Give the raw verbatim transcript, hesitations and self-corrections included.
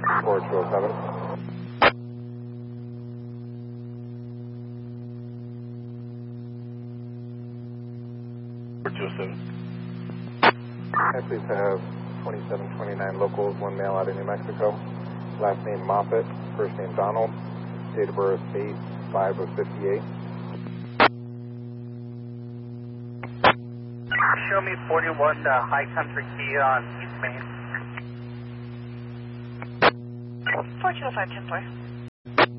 four two oh seven. four two oh seven. I please have twenty-seven twenty-nine locals, one male out of New Mexico. Last name Moffitt, first name Donald. Date of birth eight five of fifty-eight. Show me forty-one uh, High Country Key on East Main. four two oh five, ten four.